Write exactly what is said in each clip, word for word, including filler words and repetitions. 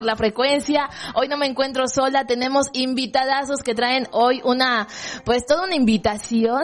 La frecuencia. Hoy no me encuentro sola, tenemos invitadazos que traen hoy una, pues toda una invitación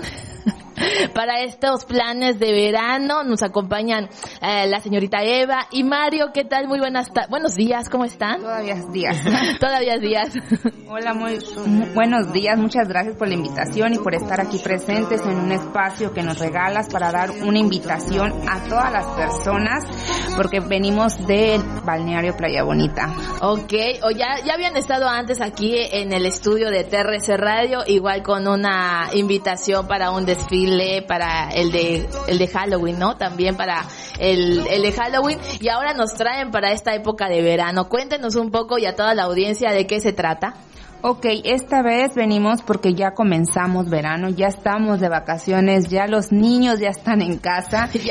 para estos planes de verano. Nos acompañan eh, la señorita Eva y Mario. ¿Qué tal? Muy buenas ta- buenos días, ¿cómo están? Todavía es días. Todavía es días. Hola, muy, muy buenos días. Muchas gracias por la invitación y por estar aquí presentes en un espacio que nos regalas para dar una invitación a todas las personas, porque venimos del balneario Playa Bonita. Ok, o ya, ya habían estado antes aquí en el estudio de T R C Radio, igual con una invitación para un desfile, para el de, el de Halloween, ¿no? También para el, el de Halloween, y ahora nos traen para esta época de verano. Cuéntenos un poco y a toda la audiencia de qué se trata. Ok, esta vez venimos porque ya comenzamos verano, ya estamos de vacaciones, ya los niños ya están en casa. Ya.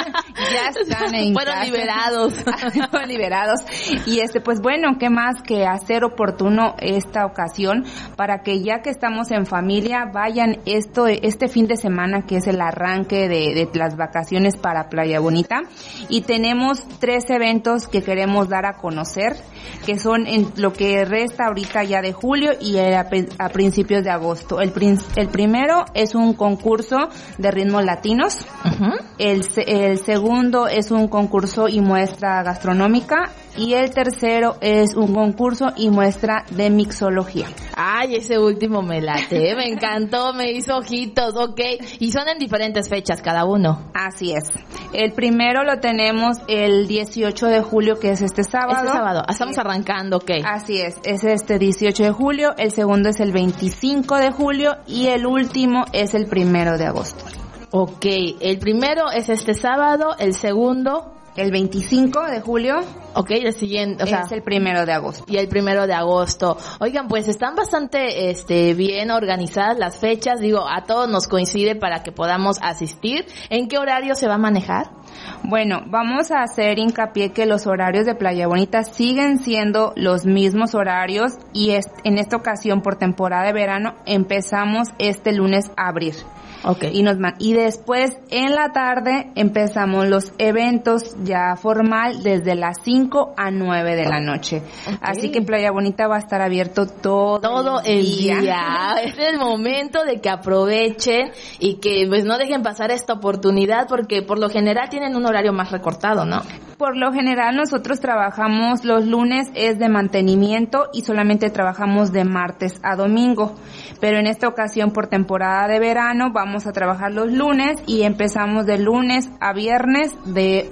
Ya están en Fueron casa. liberados. Fueron liberados. Y este, pues bueno, qué más que hacer oportuno esta ocasión para que ya que estamos en familia, vayan esto, este fin de semana que es el arranque de, de las vacaciones para Playa Bonita. Y tenemos tres eventos que queremos dar a conocer, que son en lo que resta ahorita ya de julio y a, a principios de agosto. El, el primero es un concurso de ritmos latinos. Uh-huh. El, el segundo es un concurso y muestra gastronómica. Y el tercero es un concurso y muestra de mixología. Ay, ese último me late, me encantó, me hizo ojitos, ok. Y son en diferentes fechas cada uno. Así es. El primero lo tenemos el dieciocho de julio, que es este sábado. Este sábado, estamos arrancando, ok. Así es, es este dieciocho de julio, el segundo es el veinticinco de julio y el último es el primero de agosto. Ok, el primero es este sábado, el segundo... El veinticinco de julio. Ok, el siguiente, o sea, es el primero de agosto. Y el primero de agosto. Oigan, pues están bastante, este, bien organizadas las fechas. Digo, a todos nos coincide para que podamos asistir. ¿En qué horario se va a manejar? Bueno, vamos a hacer hincapié que los horarios de Playa Bonita siguen siendo los mismos horarios y es, en esta ocasión por temporada de verano empezamos este lunes a abrir. Okay. Y nos y después en la tarde empezamos los eventos ya formal desde las cinco a nueve de la noche. Okay. Así que Playa Bonita va a estar abierto todo, todo el día. día. Es el momento de que aprovechen y que pues no dejen pasar esta oportunidad, porque por lo general tienen un horario más recortado, ¿no? Por lo general nosotros trabajamos los lunes es de mantenimiento y solamente trabajamos de martes a domingo. Pero en esta ocasión por temporada de verano vamos a trabajar los lunes y empezamos de lunes a viernes de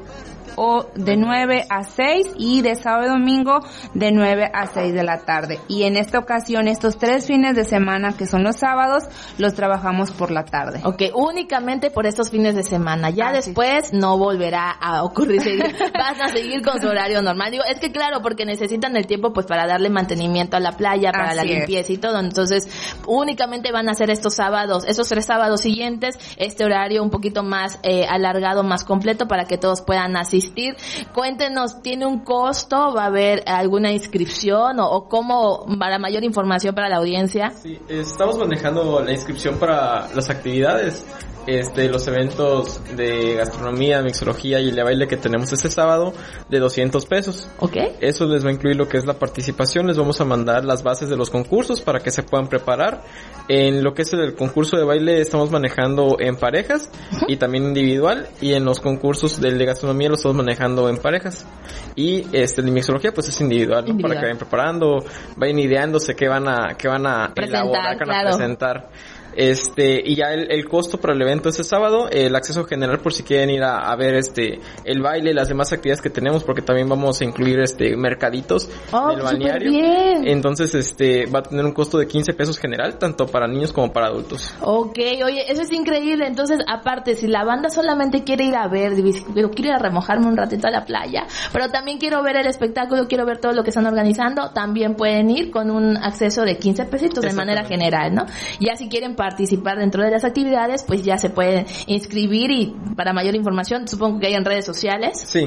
o de nueve a seis y de sábado y domingo de nueve a seis de la tarde. Y en esta ocasión estos tres fines de semana que son los sábados los trabajamos por la tarde. Ok, únicamente por estos fines de semana. Ya ah, después sí. No volverá a ocurrir. Vas a seguir con su horario normal. Digo, es que claro, porque necesitan el tiempo pues para darle mantenimiento a la playa, para Así la limpieza es. Y todo. Entonces, únicamente van a hacer estos sábados, estos tres sábados siguientes, este horario un poquito más eh, alargado, más completo para que todos puedan asistir. Cuéntenos, ¿tiene un costo? ¿Va a haber alguna inscripción? ¿O, o cómo, para mayor información para la audiencia? Sí, estamos manejando la inscripción para las actividades. Este, los eventos de gastronomía, mixología y el de baile que tenemos este sábado de doscientos pesos. Okay. Eso les va a incluir lo que es la participación. Les vamos a mandar las bases de los concursos para que se puedan preparar. En lo que es el concurso de baile estamos manejando en parejas uh-huh. y también individual, y en los concursos del de gastronomía los estamos manejando en parejas. Y este el de mixología pues es individual, ¿no? Individual. Para que vayan preparando, vayan ideándose qué van a qué van a presentar, elaborar, qué van claro. a presentar. Este, y ya el, el costo para el evento este sábado, el acceso general por si quieren ir a, a ver este, el baile, las demás actividades que tenemos, porque también vamos a incluir este, mercaditos oh, del balneario. Bien. Entonces, este, va a tener un costo de quince pesos general, tanto para niños como para adultos. Ok, oye, eso es increíble. Entonces, aparte, si la banda solamente quiere ir a ver, pero quiero ir a remojarme un ratito a la playa, pero también quiero ver el espectáculo, quiero ver todo lo que están organizando, también pueden ir con un acceso de quince pesitos de manera general, ¿no? Ya si quieren participar dentro de las actividades, pues ya se pueden inscribir, y para mayor información supongo que hay en redes sociales. Sí.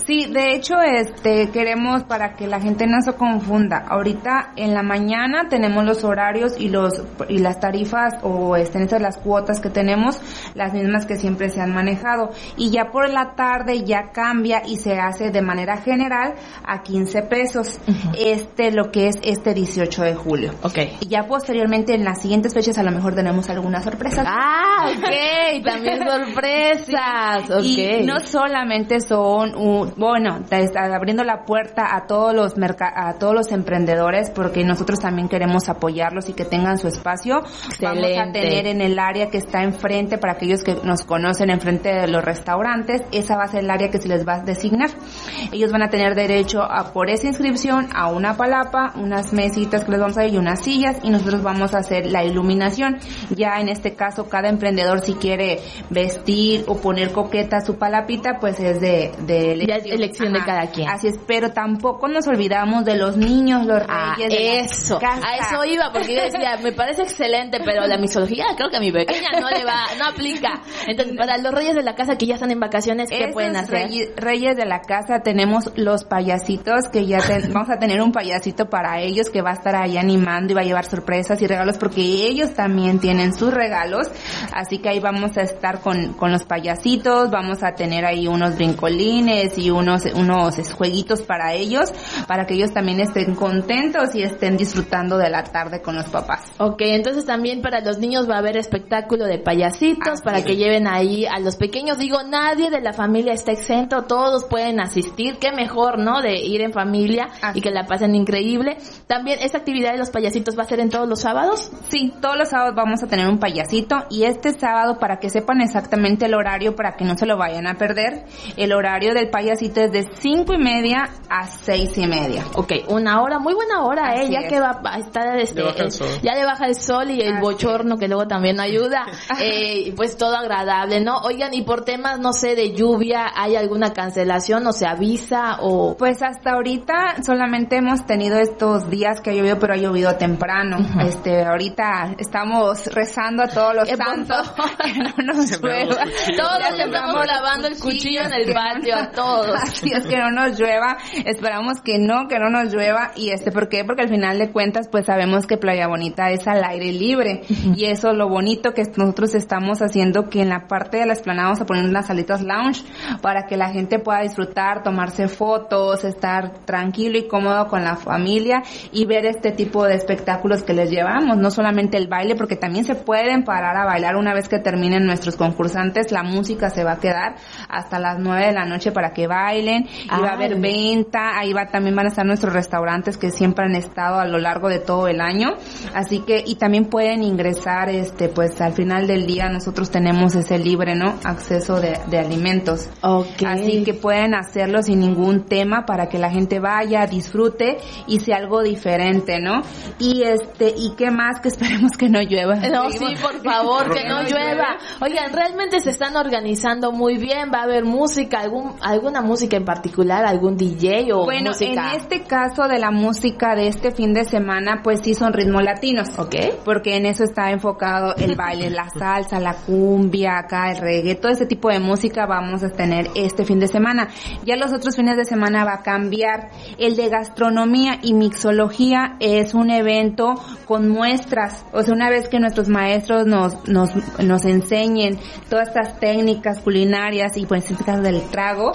Sí, de hecho, este, queremos para que la gente no se confunda. Ahorita en la mañana tenemos los horarios y los y las tarifas o este, esas las cuotas que tenemos, las mismas que siempre se han manejado. Y ya por la tarde ya cambia y se hace de manera general a quince pesos. Uh-huh. Este, lo que es este dieciocho de julio. Okay. Y ya posteriormente en las siguientes fechas a lo mejor tenemos algunas sorpresas. Ah, ok, también sorpresas. Sí. Okay. Y no solamente son un, bueno, está abriendo la puerta a todos los merc- a todos los emprendedores porque nosotros también queremos apoyarlos y que tengan su espacio. Excelente. Vamos a tener en el área que está enfrente, para aquellos que nos conocen enfrente de los restaurantes, esa va a ser el área que se les va a designar. Ellos van a tener derecho a, por esa inscripción, a una palapa, unas mesitas que les vamos a dar y unas sillas, y nosotros vamos a hacer la iluminación. Ya en este caso, cada emprendedor si quiere vestir o poner coqueta su palapita, pues es de, de elección, ya es elección de cada quien. Así es, pero tampoco nos olvidamos de los niños, los ah, reyes de eso, la casa. A eso iba, porque yo decía, me parece excelente, pero la misología creo que a mi pequeña no le va, no aplica. Entonces, para los reyes de la casa que ya están en vacaciones, ¿qué Esos pueden hacer? Reyes, reyes de la casa, tenemos los payasitos, que ya te, vamos a tener un payasito para ellos que va a estar ahí animando y va a llevar sorpresas y regalos, porque ellos también tienen sus regalos, así que ahí vamos a estar con, con los payasitos, vamos a tener ahí unos brincolines y unos, unos jueguitos para ellos, para que ellos también estén contentos y estén disfrutando de la tarde con los papás. Ok, entonces también para los niños va a haber espectáculo de payasitos, así para es. Que lleven ahí a los pequeños. Digo, nadie de la familia está exento, todos pueden asistir, qué mejor, ¿no? De ir en familia así. Y que la pasen increíble. También, ¿esta actividad de los payasitos va a ser en todos los sábados? Sí, todos los sábados vamos a tener un payasito, y este sábado, para que sepan exactamente el horario, para que no se lo vayan a perder, el horario del payasito es de cinco y media a seis y media. Ok, una hora, muy buena hora, así eh, ya es. que va a estar este, le baja el eh, ya le baja el sol y el así bochorno es. Que luego también ayuda, eh, pues todo agradable, ¿no? Oigan, y por temas, no sé, de lluvia, ¿hay alguna cancelación o se avisa o...? Pues hasta ahorita solamente hemos tenido estos días que ha llovido, pero ha llovido temprano. Uh-huh. Este, ahorita estamos rezando a todos los santos que no nos llueva. Todos estamos lavando el cuchillo en el patio, a todos. Así es, que no nos llueva. Esperamos que no, que no nos llueva. Y este, ¿por qué? Porque al final de cuentas, pues sabemos que Playa Bonita es al aire libre. Uh-huh. Y eso, lo bonito que nosotros estamos haciendo, que en la parte de la explanada vamos a poner unas salitas lounge para que la gente pueda disfrutar, tomarse fotos, estar tranquilo y cómodo con la familia y ver este tipo de espectáculos que les llevamos. No solamente el baile, porque también se pueden parar a bailar una vez que terminen nuestros concursantes. La música se va a quedar hasta las nueve de la noche para que bailen. Y va a haber venta. Ahí va, también van a estar nuestros restaurantes que siempre han estado a lo largo de todo el año. Así que, y también pueden ingresar, este, pues al final del día nosotros tenemos ese libre, ¿no? Acceso de, de alimentos. Okay. Así que pueden hacerlo sin ningún tema para que la gente vaya, disfrute y sea algo diferente, ¿no? Y este, y qué más, que esperemos que no llueva. No, sí, por favor, que no llueva. Oigan, realmente se están organizando muy bien, va a haber música, algún, alguna música en particular, algún D J o bueno, música. En este caso de la música de este fin de semana, pues sí son ritmos latinos. Ok. Porque en eso está enfocado el baile, la salsa, la cumbia, acá el reggae, todo ese tipo de música vamos a tener este fin de semana. Ya los otros fines de semana va a cambiar. El de gastronomía y mixología es un evento con muestras, o sea, una vez que nuestros maestros nos nos nos enseñen todas estas técnicas culinarias y pues técnicas del trago.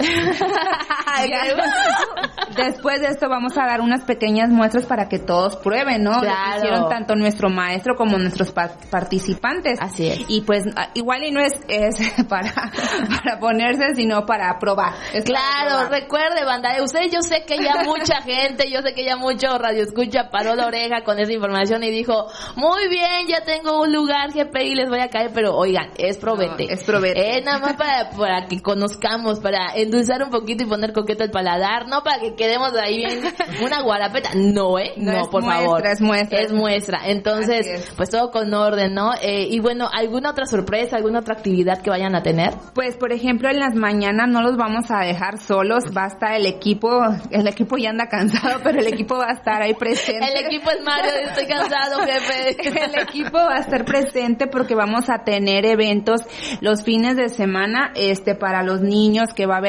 Ya, después de esto vamos a dar unas pequeñas muestras para que todos prueben, ¿no? Claro. Lo que hicieron tanto nuestro maestro como nuestros pa- participantes. Así es. Y pues igual y no es, es para para ponerse, sino para probar. Es claro, para probar. Recuerde, banda, ustedes, yo sé que ya mucha gente, yo sé que ya mucho radio escucha paró la oreja con esa información y dijo, muy bien, ya tengo un lugar G P I, les voy a caer, pero oigan, es probete. No, es probete. Es nada más para, para que conozcamos, para endulzar un poquito y poner coqueto el paladar, no para que quedemos ahí bien una guarapeta, no, eh, no, no por muestra, favor. Es muestra, es muestra. Entonces, es. pues todo con orden, ¿no? Eh, y bueno, ¿alguna otra sorpresa, alguna otra actividad que vayan a tener? Pues, por ejemplo, en las mañanas no los vamos a dejar solos, va a estar el equipo, el equipo ya anda cansado, pero el equipo va a estar ahí presente. El equipo es Mario, estoy cansado, jefe. El equipo va a estar presente porque vamos a tener eventos los fines de semana, este, para los niños, que va a haber aquí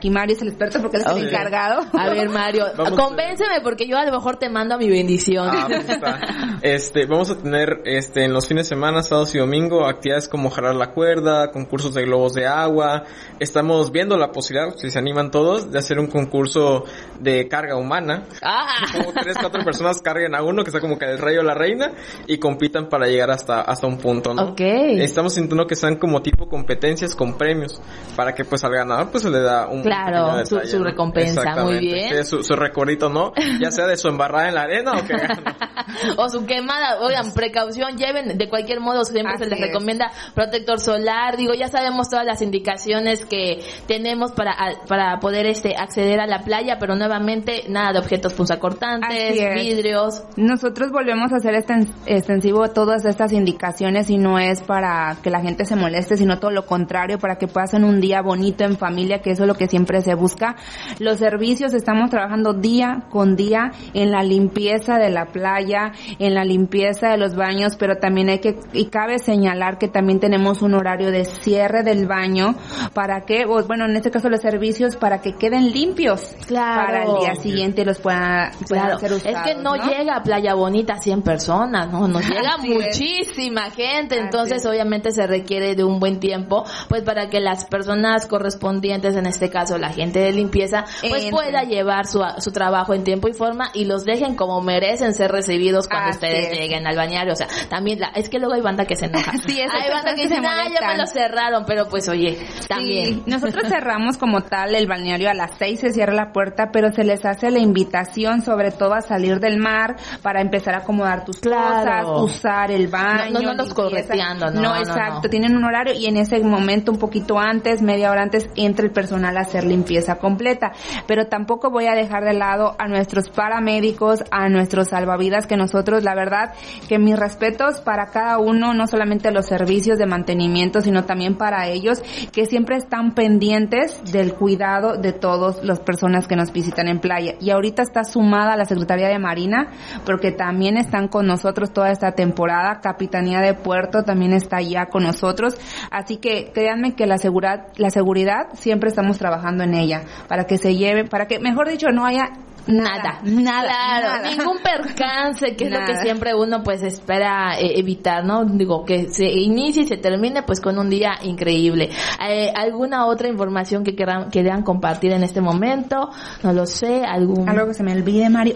aquí Mario es el experto porque él es okay. el encargado. A ver, Mario, vamos convénceme porque yo a lo mejor te mando a mi bendición. Ah, pues está. Este, vamos a tener este en los fines de semana, sábados y domingo, actividades como jalar la cuerda, concursos de globos de agua. Estamos viendo la posibilidad, si se animan todos, de hacer un concurso de carga humana. Ah. Como tres, cuatro personas carguen a uno, que sea como que el rey o la reina, y compitan para llegar hasta hasta un punto, ¿no? Okay. Estamos intentando que sean como tipo competencias con premios, para que pues al ganador pues se le da un claro, su, su recompensa, ¿no? Muy bien. Sí, su, su recordito, ¿no? Ya sea de su embarrada en la arena o que gana. O su quemada. Oigan, precaución, lleven, de cualquier modo siempre Así se les es. recomienda protector solar. Digo, ya sabemos todas las indicaciones que tenemos para para poder este acceder a la playa, pero nuevamente nada de objetos punzacortantes, vidrios. Nosotros volvemos a hacer extens- extensivo todas estas indicaciones y no es para que la gente se moleste, sino todo lo contrario, para que pasen un día bonito en familia, que eso es lo que siempre se busca. Los servicios, estamos trabajando día con día en la limpieza de la playa, en la limpieza de los baños, pero también hay que, y cabe señalar que también tenemos un horario de cierre del baño, para que, o, bueno, en este caso los servicios, para que queden limpios claro. para el día siguiente los puedan, puedan claro. ser usados. Es que no, ¿no? llega a Playa Bonita cien personas, no, nos llega Así muchísima es. gente, entonces Así obviamente se requiere de un buen tiempo, pues para que las personas correspondientes, en este caso la gente de limpieza, pues Entre. pueda llevar su, su trabajo en tiempo y forma y los dejen como merecen ser recibidos cuando Así ustedes es. lleguen al balneario. O sea, también la, es que luego hay banda que se enoja. Así es, hay banda que dice, ah, ya me lo cerraron, pero pues oye, también. Sí, nosotros cerramos como tal el balneario a las seis, se cierra la puerta, pero se les hace la invitación sobre todo a salir del mar para empezar a acomodar tus claro. cosas, usar el baño. No, no, no los correteando, no. No, exacto, no, no. Tienen un horario y en ese momento, un poquito antes, media hora antes, entra el personal a hacer limpieza completa. Pero tampoco voy a dejar de lado a nuestros paramédicos, a nuestros salvavidas, que nosotros, la verdad, que mis respetos para cada uno, no solamente los servicios de mantenimiento, sino también para ellos, que siempre están pendientes del cuidado de todas las personas que nos visitan en playa. Y ahorita está sumada la Secretaría de Marina, porque también están con nosotros toda esta temporada. Capitanía de Puerto también está ya con nosotros. Así que créanme que la seguridad, la seguridad siempre estamos trabajando en ella, para que se lleve, para que, mejor dicho, no haya Nada, nada, claro, nada. Ningún percance, que Nada. es lo que siempre uno pues espera eh, evitar, ¿no? Digo, que se inicie y se termine pues con un día increíble. Eh, ¿Alguna otra información que quieran, quieran compartir en este momento? No lo sé, algún... Algo que se me olvide, Mario.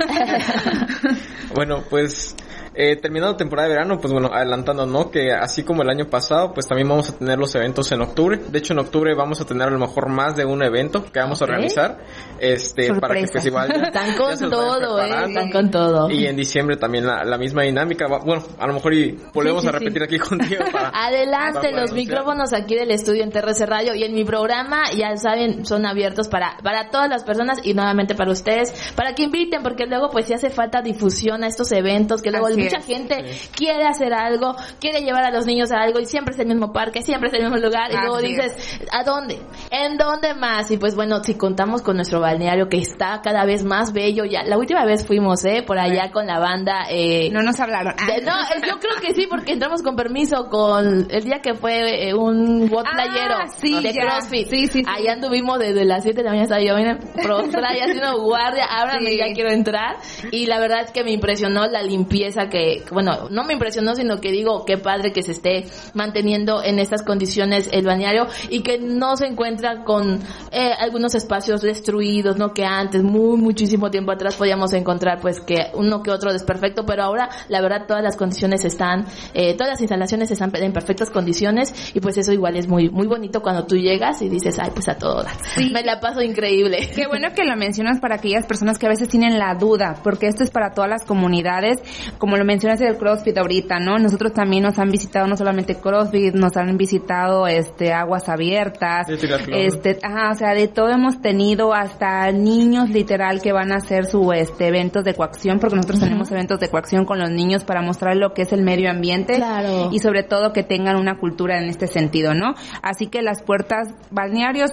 Bueno, pues... Eh, terminando temporada de verano, pues bueno, adelantando, ¿no? Que así como el año pasado, pues también vamos a tener los eventos en octubre. De hecho, en octubre vamos a tener a lo mejor más de un evento que vamos okay. a organizar. Este, Sorpresa. para que el festival ya, Están con todo, eh. Están con todo. Y en diciembre también la, la misma dinámica. Bueno, a lo mejor y volvemos sí, sí, a repetir sí. aquí contigo para... Adelante, para los micrófonos aquí del estudio en T R C Radio y en mi programa, ya saben, son abiertos para, para todas las personas y nuevamente para ustedes, para que inviten, porque luego pues sí hace falta difusión a estos eventos, que luego Así mucha es. gente... Sí. quiere hacer algo, quiere llevar a los niños a algo y siempre es el mismo parque, siempre es el mismo lugar y Así luego dices, es. ¿a dónde? ¿En dónde más? Y pues bueno, si contamos con nuestro balneario que está cada vez más bello, ya la última vez fuimos, eh, por allá sí. con la banda, eh, no nos hablaron. De, no, yo creo que sí, porque entramos con permiso con el día que fue eh, un bot playero ah, sí, de ya. CrossFit, sí, sí, sí. allá anduvimos desde las siete de la mañana hasta yo, miren, prostra y haciendo guardia, ábrame, sí. ya quiero entrar, y la verdad es que me impresionó la limpieza que, bueno, no me impresionó, sino que digo, qué padre que se esté manteniendo en estas condiciones el balneario y que no se encuentra con eh, algunos espacios destruidos, ¿no? Que antes, muy, muchísimo tiempo atrás podíamos encontrar, pues, que uno que otro desperfecto, pero ahora, la verdad, todas las condiciones están, eh, todas las instalaciones están en perfectas condiciones y pues eso igual es muy, muy bonito cuando tú llegas y dices, ay, pues a todo dar. Sí. Me la paso increíble. Qué bueno que lo mencionas para aquellas personas que a veces tienen la duda, porque esto es para todas las comunidades, como lo mencionas del CrossFit ahorita, ¿no? Nosotros también nos han visitado no solamente CrossFit, nos han visitado este aguas abiertas, este, ajá, o sea, de todo hemos tenido, hasta niños literal que van a hacer su este eventos de coacción, porque nosotros uh-huh. tenemos eventos de coacción con los niños para mostrar lo que es el medio ambiente claro. y sobre todo que tengan una cultura en este sentido, ¿no? Así que las puertas balnearios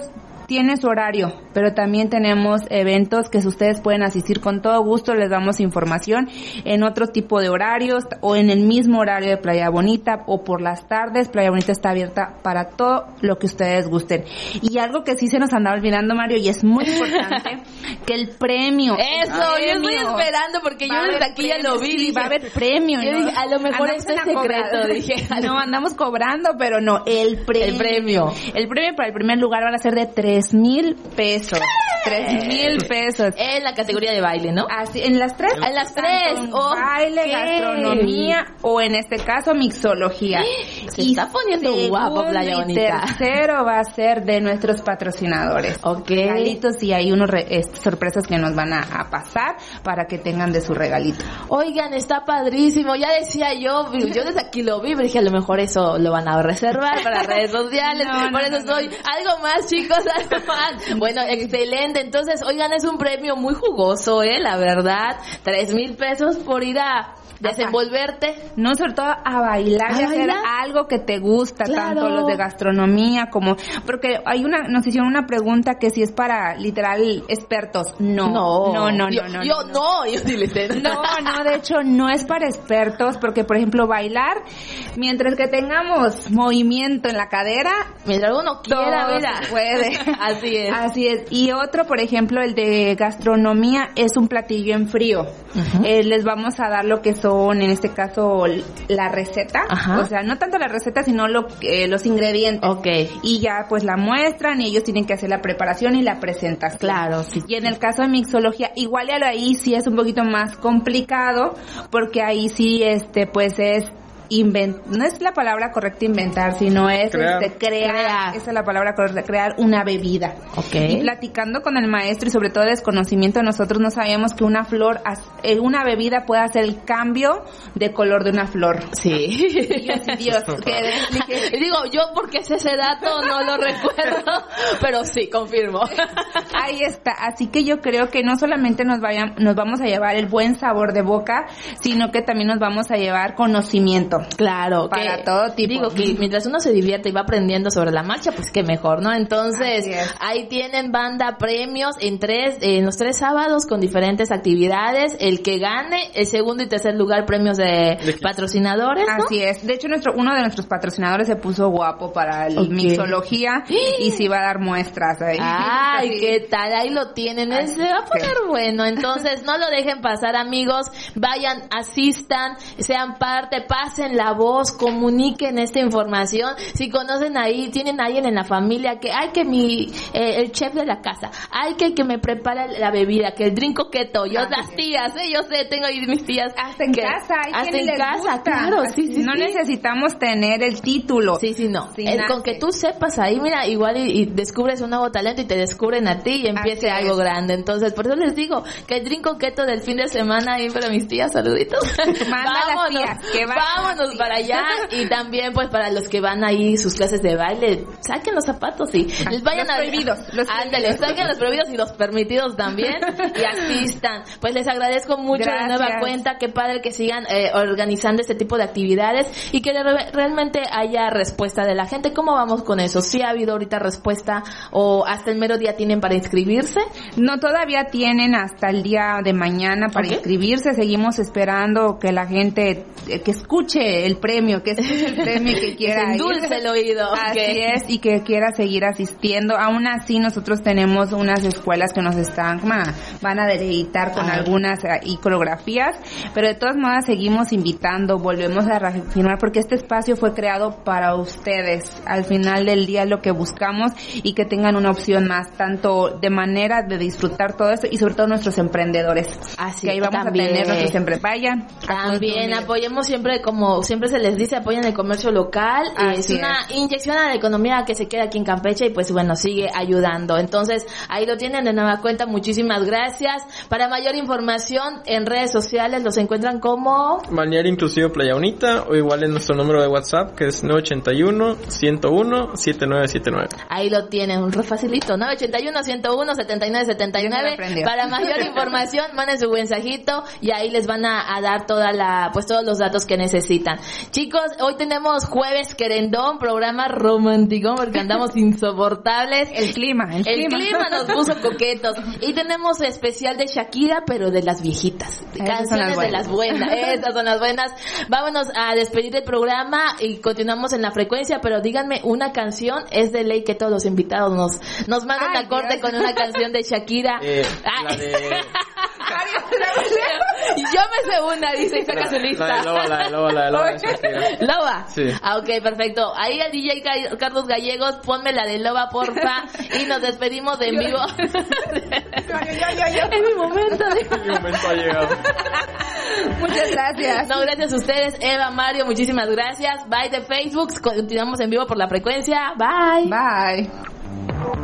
tiene su horario, pero también tenemos eventos que ustedes pueden asistir con todo gusto, les damos información en otro tipo de horarios o en el mismo horario de Playa Bonita o por las tardes. Playa Bonita está abierta para todo lo que ustedes gusten. Y algo que sí se nos andaba olvidando, Mario, y es muy importante, que el premio. Eso, el premio, yo estoy esperando porque yo desde aquí premio, ya lo vi. Sí, dije, va a haber premio. Yo ¿no? dije, a lo mejor Andamos esto es secreto, dije. No, andamos cobrando, pero no, el premio. El premio. El premio para el primer lugar van a ser de tres mil pesos. Tres mil pesos. En la categoría de baile, ¿no? Así, en las tres. En las tres. En Oh, baile, ¿qué? gastronomía o en este caso mixología. Se y está poniendo guapo Playa Bonita. Y tercero va a ser de nuestros patrocinadores. Ok. Regalitos y hay unos re, es, sorpresas que nos van a, a pasar para que tengan de su regalito. Oigan, está padrísimo. Ya decía yo, yo desde aquí lo vi, pero dije a lo mejor eso lo van a reservar para redes sociales. No, Por no, eso no, estoy, no. algo más, chicos, algo más. Bueno, excelente. Entonces, oigan, es un premio muy jugoso, eh, la verdad. Tres mil pesos por ir a desenvolverte. No, sobre todo a bailar ¿A y hacer bailar? algo que te gusta, Claro. tanto los de gastronomía como... Porque hay una, nos hicieron una pregunta que si es para, literal, expertos. No, No, no, no, yo, no. no, yo no. no, yo sí le sé. No, no, de hecho no es para expertos porque, por ejemplo, bailar, mientras que tengamos movimiento en la cadera, Mientras uno quiera, todo mira. se puede. Así es. Así es. Y otro, por ejemplo, el de gastronomía es un platillo en frío. Uh-huh. Eh, les vamos a dar lo que son, en este caso, la receta. Ajá. O sea, no tanto la receta, sino lo, eh, los ingredientes. Ok. Y ya pues la muestran y ellos tienen que hacer la preparación y la presentación. Claro, sí. Y en el caso de mixología, igual ya lo ahí sí es un poquito más complicado, porque ahí sí, este, pues es invent, no es la palabra correcta inventar, sino es Crear. este, crear, Crear. esa es la palabra correcta, crear una bebida. Ok. Y platicando con el maestro y sobre todo desconocimiento, nosotros no sabíamos que una flor, eh, una bebida puede hacer el cambio de color de una flor. Sí. Y yo así, Dios, que Y digo, yo porque sé ese dato no lo recuerdo, pero sí, confirmo. ahí está. Así que yo creo que no solamente nos vayan, nos vamos a llevar el buen sabor de boca, sino que también nos vamos a llevar conocimiento. Claro, Para que, todo tipo. Digo que mientras uno se divierte y va aprendiendo sobre la marcha, pues qué mejor, ¿no? Entonces, Así es. ahí tienen banda premios en tres, en los tres sábados con diferentes actividades. El que gane, el segundo y tercer lugar premios de ¿De qué? patrocinadores, ¿no? Así es. De hecho, nuestro uno de nuestros patrocinadores se puso guapo para el Ok. mixología y sí va a dar muestras ahí. Ay, Sí. qué tal, ahí lo tienen, Así se va a que- poner bueno, entonces no lo dejen pasar, amigos, vayan, asistan, sean parte, pasen la voz, comuniquen esta información, si conocen ahí, tienen a alguien en la familia que, ay, que mi, eh, el chef de la casa, ay, que, que me prepara la bebida, que el drink coqueto, yo Así las es. tías, eh, yo sé, tengo ahí mis tías. Hasta en que- casa, hay hasta quienes en les casa, gusta. claro, sí, sí, No sí. necesitamos tener el título. Sí, sí, no. Sí, Eh, nace. con que tú sepas ahí, mira, igual y, y descubres un nuevo talento y te descubren a ti y empiece Así algo es. grande. Entonces, por eso les digo que el drink coqueto del fin de semana ahí para mis tías, saluditos. Manda a las tías, que vayan vámonos las tías. para allá y también pues para los que van ahí sus clases de baile, saquen los zapatos y Ah, les vayan los a prohibidos, los Ándale, saquen los prohibidos y los permitidos también y asistan. Pues les agradezco mucho de Gracias. nueva cuenta, qué padre que sigan eh, organizando este tipo de actividades y que re- realmente haya respuesta de la gente. ¿Cómo vamos con eso? ¿Sí ha habido ahorita respuesta o hasta el mero día tienen para inscribirse? No, todavía tienen hasta el día de mañana para Ok. inscribirse. Seguimos esperando que la gente, eh, que escuche el premio, que escuche el premio y que quiera ir. Endulce el oído. Así Ok. es, y que quiera seguir asistiendo. Aún así, nosotros tenemos unas escuelas que nos están, ma, van a deleitar con Ah. algunas eh, y coreografías, pero de todas maneras seguimos invitando, volvemos a reafirmar, porque este espacio fue creado para ustedes. Al final del día lo que buscamos y que tengan una opción más, tanto de manera de disfrutar todo eso y sobre todo nuestros emprendedores. Así que ahí vamos también. a tener nuestros emprendedores. Vayan. a También consumir. apoyemos siempre, como siempre se les dice, apoyen el comercio local. Así es una es. inyección a la economía que se queda aquí en Campeche y pues bueno, sigue ayudando. Entonces, ahí lo tienen de nueva cuenta. Muchísimas gracias. Para mayor información en redes sociales los encuentran como... Balneario Inclusivo Playa Bonita o igual en nuestro número de WhatsApp que es nueve ocho uno, ciento uno, setenta y nueve setenta y nueve. Ahí lo tienen, un re facilito, nueve ocho uno, ciento uno, setenta y nueve setenta y Ya me lo nueve. aprendió. Para mayor información, manden su mensajito y ahí les van a, a dar toda la, pues todos los datos que necesitan. invitan. Chicos, hoy tenemos jueves querendón, programa romántico porque andamos insoportables. El clima, el, el clima. clima nos puso coquetos. Y tenemos especial de Shakira, pero de las viejitas. Esas Canciones de las buenas. Estas son las buenas. Vámonos a despedir el programa y continuamos en la frecuencia, pero díganme una canción, es de ley que todos los invitados nos, nos mandan Ay, a corte Dios. con una canción de Shakira. Eh, Ay. la de... Yo me sé una, dice, saca su lista. La de Loba, la de Loba, la de Loba de Shakira. ¿Loba? Sí. Ah, ok, perfecto. Ahí al D J Ca- Carlos Gallegos, ponme la de Loba, porfa. Y nos despedimos de en vivo. Es mi momento. De... Mi momento ha llegado. Muchas gracias. No, gracias a ustedes. Eva, Mario, muchísimas gracias. Bye de Facebook. Continuamos en vivo por la frecuencia. Bye. Bye.